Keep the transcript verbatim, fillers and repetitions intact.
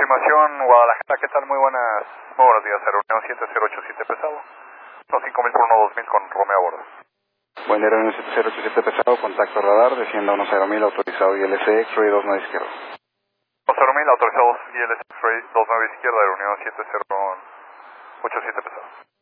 confirmación, Guadalajara, ¿qué tal? Muy buenas, muy buenos días, reunión siete cero ocho siete pesado, uno cinco mil por uno dos mil con Romeo a bordo. Buen día, reunión siete cero ocho siete pesado, contacto radar, descienda uno cero mil, autorizado I L C, X-ray dos nueve izquierda. uno cero mil, autorizados I L C, X-ray dos nueve izquierda, reunión siete cero ocho siete pesado.